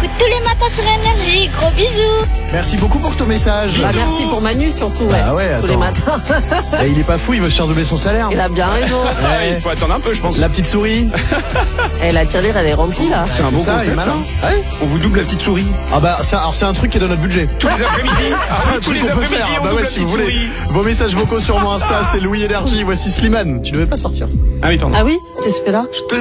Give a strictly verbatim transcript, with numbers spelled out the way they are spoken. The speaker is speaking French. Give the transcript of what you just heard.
écoute tous les matins sur Énergie. Gros bisous. Merci beaucoup pour ton message. Bah, merci pour Manu surtout, ouais. Ah ouais, tous les attends. matins. Et il est pas fou, il veut se faire doubler son salaire. Il a bien raison. Ouais, il faut attendre un peu, je pense. La petite souris. Et la tirelire, elle est remplie là. C'est un bon ça, il est concept. malin. hein. Ouais. On vous double la petite souris. Ah bah, c'est un- alors c'est un truc qui est dans notre budget. Tous les après-midi. Ah, C'est un tous truc les qu'on peut après-midi, faire. on Bah double ouais, la si vous petite voulez. souris. Vos messages vocaux sur mon Insta, c'est Louis Énergie. Voici Slimane. Tu devais pas sortir. Ah oui, pardon. Ah oui, t'es ce fait là? Je te